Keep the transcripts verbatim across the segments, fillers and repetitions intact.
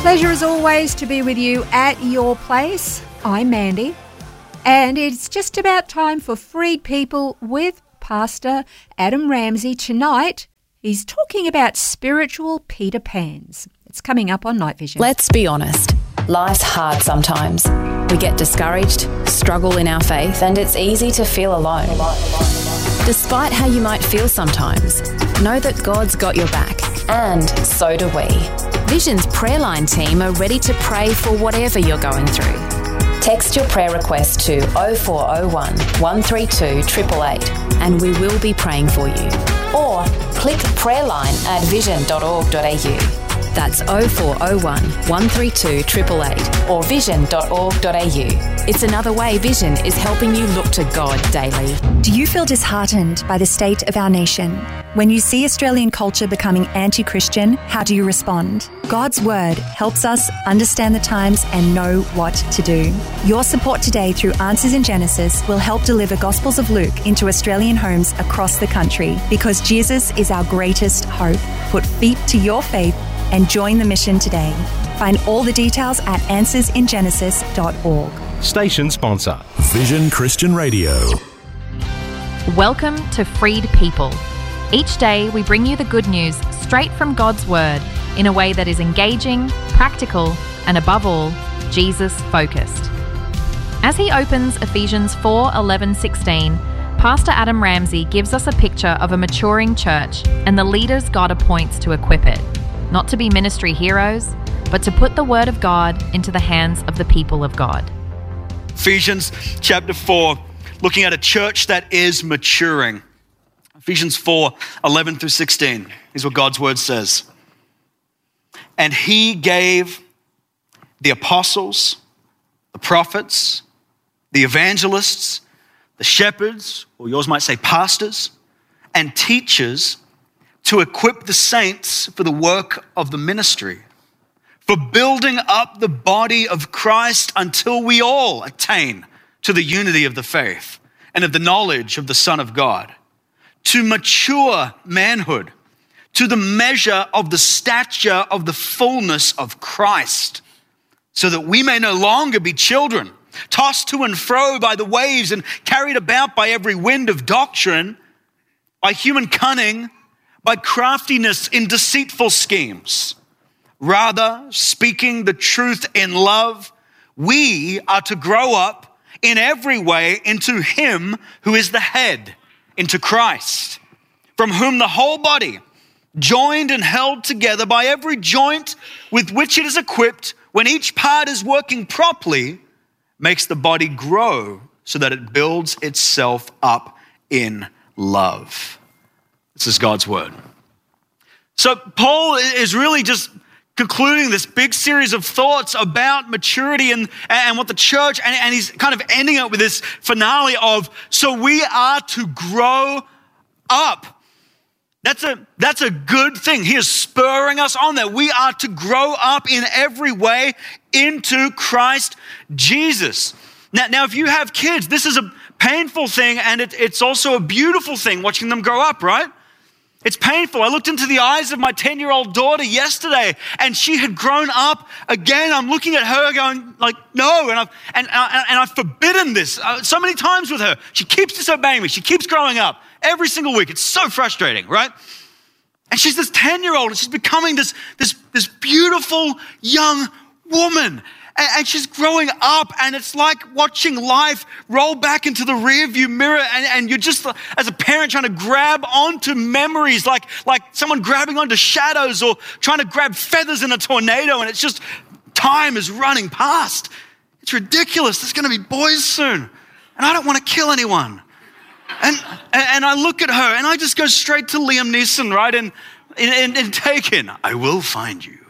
Pleasure as always to be with you at your place. I'm Mandy, and it's just about time for Freed People with Pastor Adam Ramsey. Tonight, he's talking about spiritual Peter Pans. It's coming up on Night Vision. Let's be honest. Life's hard sometimes. We get discouraged, struggle in our faith, and it's easy to feel alone. Despite how you might feel sometimes, know that God's got your back, and so do we. Vision's prayer line team are ready to pray for whatever you're going through. Text your prayer request to oh four oh one, one three two, eight eight eight and we will be praying for you. Or click prayerline at vision dot org dot a u. That's oh four oh one, one three two, eight eight eight or vision dot org dot a u. It's another way Vision is helping you look to God daily. Do you feel disheartened by the state of our nation? When you see Australian culture becoming anti-Christian, how do you respond? God's Word helps us understand the times and know what to do. Your support today through Answers in Genesis will help deliver Gospels of Luke into Australian homes across the country, because Jesus is our greatest hope. Put feet to your faith and join the mission today. Find all the details at answers in genesis dot org. Station sponsor, Vision Christian Radio. Welcome to Freed People. Each day we bring you the good news straight from God's Word in a way that is engaging, practical, and above all, Jesus-focused. As he opens Ephesians four, eleven, sixteen, Pastor Adam Ramsey gives us a picture of a maturing church and the leaders God appoints to equip it, not to be ministry heroes, but to put the Word of God into the hands of the people of God. Ephesians chapter four, looking at a church that is maturing. Ephesians four, eleven through sixteen is what God's Word says. And he gave the apostles, the prophets, the evangelists, the shepherds, or yours might say pastors, and teachers to equip the saints for the work of the ministry, for building up the body of Christ until we all attain to the unity of the faith and of the knowledge of the Son of God, to mature manhood, to the measure of the stature of the fullness of Christ, so that we may no longer be children, tossed to and fro by the waves and carried about by every wind of doctrine, by human cunning, by craftiness in deceitful schemes. Rather, speaking the truth in love, we are to grow up in every way into him who is the head, into Christ, from whom the whole body, joined and held together by every joint with which it is equipped, when each part is working properly, makes the body grow so that it builds itself up in love. This is God's Word. So Paul is really just concluding this big series of thoughts about maturity and, and what the church, and, and he's kind of ending it with this finale of, so we are to grow up. That's a, that's a good thing. He is spurring us on there. We are to grow up in every way into Christ Jesus. Now, now if you have kids, this is a painful thing, and it, it's also a beautiful thing watching them grow up, right? It's painful. I looked into the eyes of my ten-year-old daughter yesterday, and she had grown up again. I'm looking at her going like, no, and I've, and, and, and I've forbidden this uh, so many times with her. She keeps disobeying me. She keeps growing up every single week. It's so frustrating, right? And she's this ten-year-old, and she's becoming this, this, this beautiful young woman. And she's growing up, and it's like watching life roll back into the rearview mirror, and, and you're just, as a parent, trying to grab onto memories, like, like someone grabbing onto shadows or trying to grab feathers in a tornado, and it's just, time is running past. It's ridiculous. There's going to be boys soon, and I don't want to kill anyone. And, and I look at her, and I just go straight to Liam Neeson, right, and, and, and Taken, I will find you.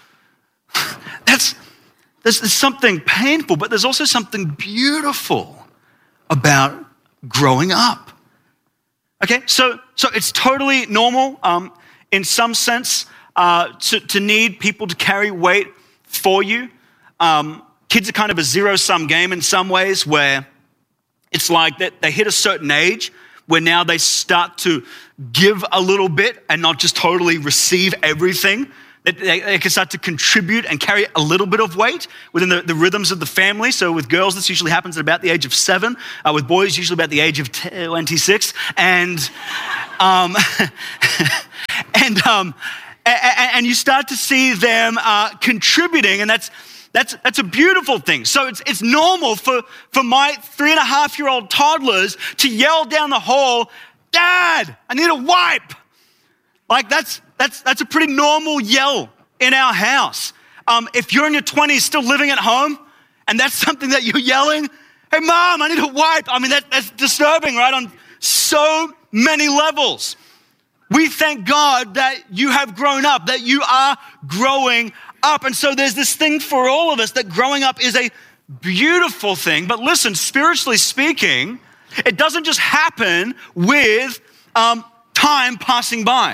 That's... There's, there's something painful, but there's also something beautiful about growing up. Okay, so so it's totally normal um, in some sense uh, to, to need people to carry weight for you. Um, kids are kind of a zero-sum game in some ways, where it's like that they hit a certain age where now they start to give a little bit and not just totally receive everything They, they, they can start to contribute and carry a little bit of weight within the, the rhythms of the family. So with girls, this usually happens at about the age of seven. Uh, with boys, usually about the age of twenty-six. And um, and, um, and and you start to see them uh, contributing, and that's that's that's a beautiful thing. So it's it's normal for for my three and a half year old toddlers to yell down the hall, "Dad, I need a wipe." Like that's that's that's a pretty normal yell in our house. Um, if you're in your twenties still living at home and that's something that you're yelling, "Hey mom, I need a wipe." I mean, that, that's disturbing, right? On so many levels. We thank God that you have grown up, that you are growing up. And so there's this thing for all of us that growing up is a beautiful thing. But listen, spiritually speaking, it doesn't just happen with um, time passing by.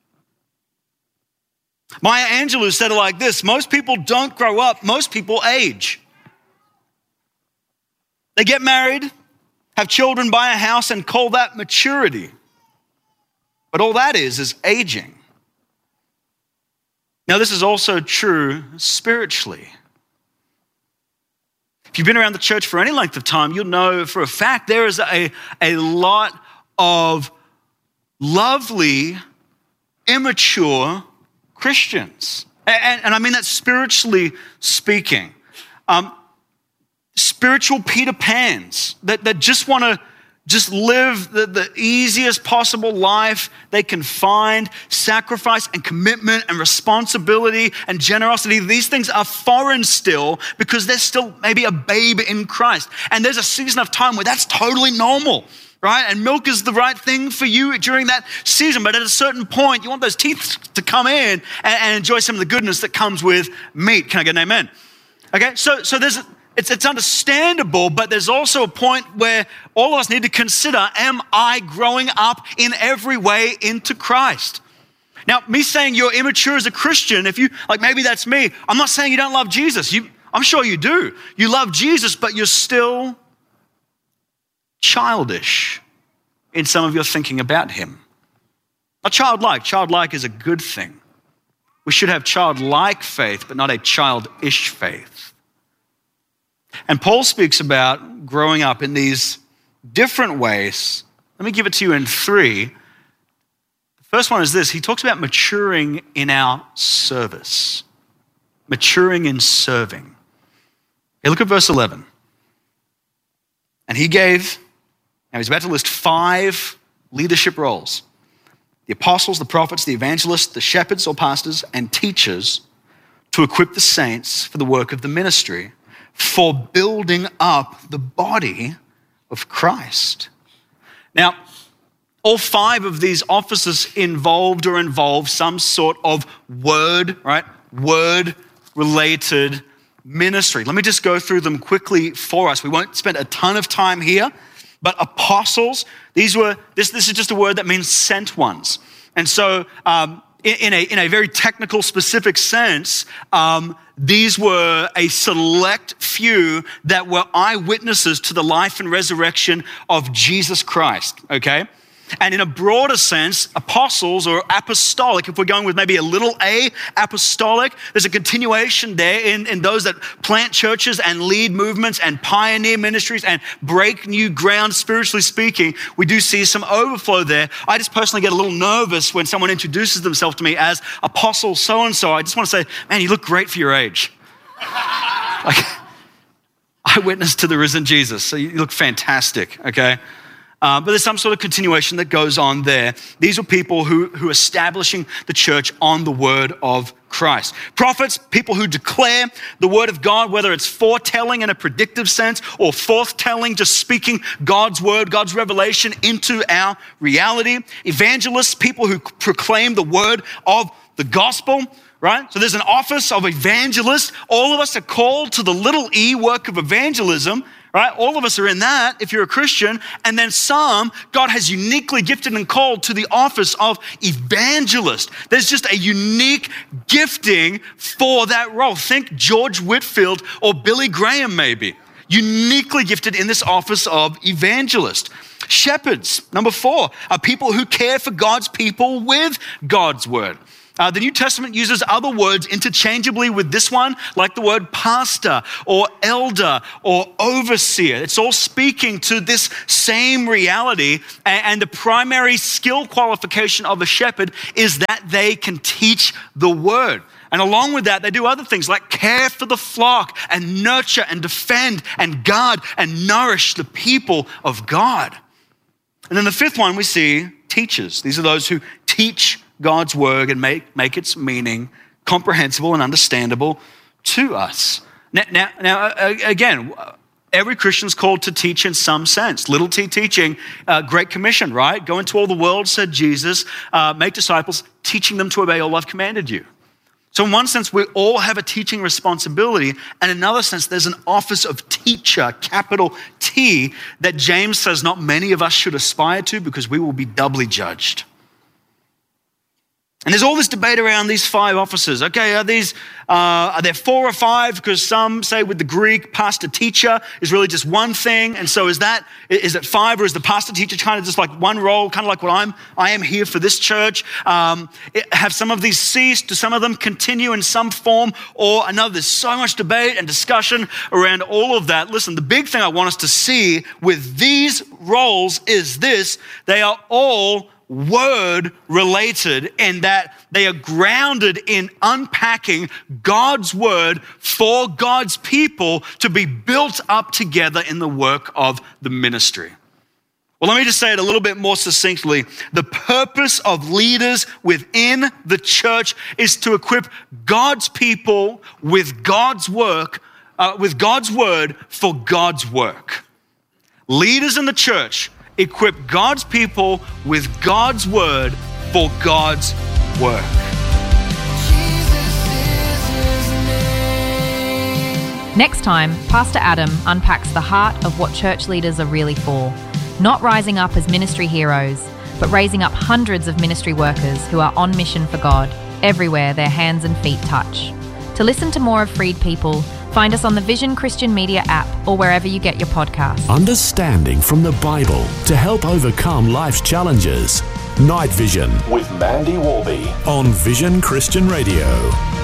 Maya Angelou said it like this: most people don't grow up, most people age. They get married, have children, buy a house, and call that maturity. But all that is, is aging. Now, this is also true spiritually. If you've been around the church for any length of time, you'll know for a fact there is a, a lot of lovely, immature Christians. And, and I mean that spiritually speaking. Um, spiritual Peter Pans that, that just want to just live the, the easiest possible life they can find. Sacrifice and commitment and responsibility and generosity, these things are foreign still because they're still maybe a babe in Christ. And there's a season of time where that's totally normal, right? And milk is the right thing for you during that season. But at a certain point, you want those teeth to come in and, and enjoy some of the goodness that comes with meat. Can I get an amen? Okay, so, so there's... It's, it's understandable, but there's also a point where all of us need to consider, am I growing up in every way into Christ? Now, me saying you're immature as a Christian, if you, like maybe that's me, I'm not saying you don't love Jesus. You, I'm sure you do. You love Jesus, but you're still childish in some of your thinking about him. Not childlike. Childlike is a good thing. We should have childlike faith, but not a childish faith. And Paul speaks about growing up in these different ways. Let me give it to you in three. The first one is this. He talks about maturing in our service. Maturing in serving. Okay, look at verse eleven. And he gave, now he's about to list five leadership roles. The apostles, the prophets, the evangelists, the shepherds or pastors, and teachers to equip the saints for the work of the ministry, for building up the body of Christ. Now, all five of these offices involved or involve some sort of word, right? Word-related ministry. Let me just go through them quickly for us. We won't spend a ton of time here, but apostles, these were, this, this is just a word that means sent ones. And so um, in, in, a, in a very technical, specific sense, um, these were a select few that were eyewitnesses to the life and resurrection of Jesus Christ, okay? And in a broader sense, apostles or apostolic, if we're going with maybe a little a, apostolic, there's a continuation there in, in those that plant churches and lead movements and pioneer ministries and break new ground, spiritually speaking. We do see some overflow there. I just personally get a little nervous when someone introduces themselves to me as apostle so-and-so. I just want to say, man, you look great for your age. Like, eyewitness to the risen Jesus. So you look fantastic, okay? Uh, but there's some sort of continuation that goes on there. These were people who, who are establishing the church on the word of Christ. Prophets, people who declare the word of God, whether it's foretelling in a predictive sense or forthtelling, just speaking God's word, God's revelation into our reality. Evangelists, people who proclaim the word of the gospel, right? So there's an office of evangelist. All of us are called to the little e work of evangelism, right? All of us are in that if you're a Christian. And then some, God has uniquely gifted and called to the office of evangelist. There's just a unique gifting for that role. Think George Whitfield or Billy Graham maybe. Uniquely gifted in this office of evangelist. Shepherds, number four, are people who care for God's people with God's word. Uh, the New Testament uses other words interchangeably with this one, like the word pastor or elder or overseer. It's all speaking to this same reality, and, and the primary skill qualification of a shepherd is that they can teach the word. And along with that, they do other things like care for the flock and nurture and defend and guard and nourish the people of God. And then the fifth one we see teachers. These are those who teach God's word and make, make its meaning comprehensible and understandable to us. Now, now, now again, every Christian's called to teach in some sense. Little t teaching, uh, Great Commission, right? Go into all the world, said Jesus, uh, make disciples, teaching them to obey all I've commanded you. So in one sense, we all have a teaching responsibility, and in another sense, there's an office of teacher, capital T, that James says not many of us should aspire to because we will be doubly judged. And there's all this debate around these five offices. Okay, are these, uh, are there four or five? Because some say with the Greek, pastor teacher is really just one thing. And so is that, is it five, or is the pastor teacher kind of just like one role, kind of like what I'm, I am here for this church? Um, it, have some of these ceased? Do some of them continue in some form or another? There's so much debate and discussion around all of that. Listen, the big thing I want us to see with these roles is this: they are all word related, in that they are grounded in unpacking God's word for God's people to be built up together in the work of the ministry. Well, let me just say it a little bit more succinctly. The purpose of leaders within the church is to equip God's people with God's work, uh, with God's word for God's work. Leaders in the church equip God's people with God's word for God's work. Next time, Pastor Adam unpacks the heart of what church leaders are really for. Not rising up as ministry heroes, but raising up hundreds of ministry workers who are on mission for God, everywhere their hands and feet touch. To listen to more of Freed People, find us on the Vision Christian Media app or wherever you get your podcasts. Understanding from the Bible to help overcome life's challenges. Night Vision with Mandy Warby on Vision Christian Radio.